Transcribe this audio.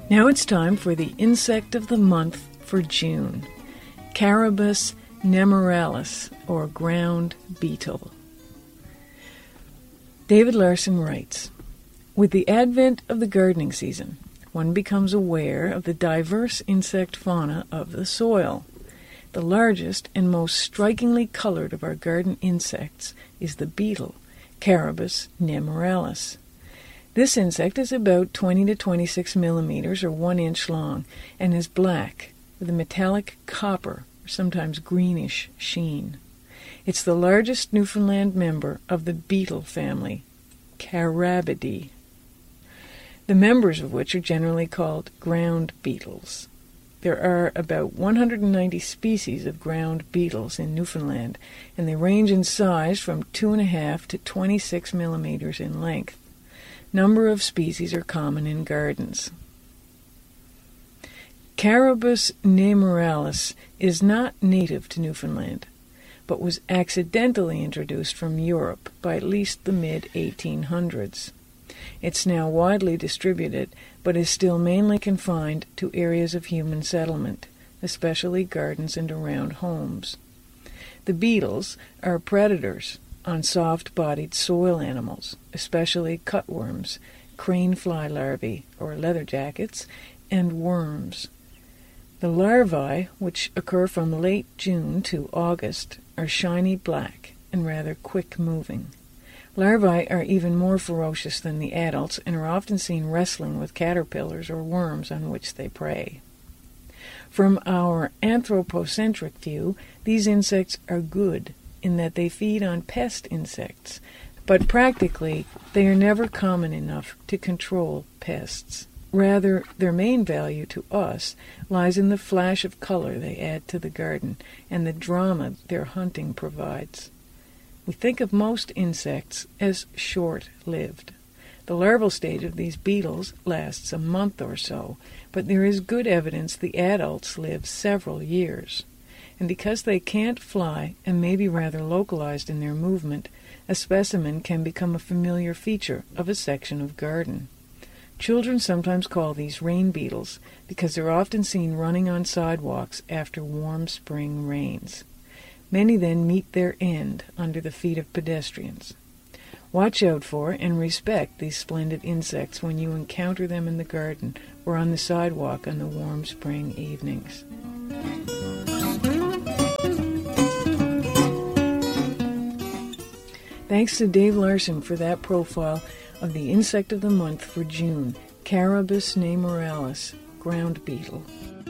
Now it's time for the insect of the month for June, Carabus nemoralis, or ground beetle. David Larson writes, with the advent of the gardening season, one becomes aware of the diverse insect fauna of the soil. The largest and most strikingly colored of our garden insects is the beetle, Carabus nemoralis. This insect is about 20 to 26 millimeters or 1 inch long and is black with a metallic copper or sometimes greenish sheen. It's the largest Newfoundland member of the beetle family, Carabidae, the members of which are generally called ground beetles. There are about 190 species of ground beetles in Newfoundland, and they range in size from 2.5 to 26 millimeters in length. Number of species are common in gardens. Carabus nemoralis is not native to Newfoundland, but was accidentally introduced from Europe by at least the mid-1800s. It's now widely distributed, but is still mainly confined to areas of human settlement, especially gardens and around homes. The beetles are predators on soft-bodied soil animals, especially cutworms, crane fly larvae, or leatherjackets, and worms. The larvae, which occur from late June to August, are shiny black and rather quick-moving. Larvae are even more ferocious than the adults and are often seen wrestling with caterpillars or worms on which they prey. From our anthropocentric view, these insects are good in that they feed on pest insects, but practically they are never common enough to control pests. Rather, their main value to us lies in the flash of color they add to the garden and the drama their hunting provides. We think of most insects as short-lived. The larval stage of these beetles lasts a month or so, but there is good evidence the adults live several years. And because they can't fly and may be rather localized in their movement, a specimen can become a familiar feature of a section of garden. Children sometimes call these rain beetles because they're often seen running on sidewalks after warm spring rains. Many then meet their end under the feet of pedestrians. Watch out for and respect these splendid insects when you encounter them in the garden or on the sidewalk on the warm spring evenings. Thanks to Dave Larson for that profile of the insect of the month for June, Carabus nemoralis, ground beetle.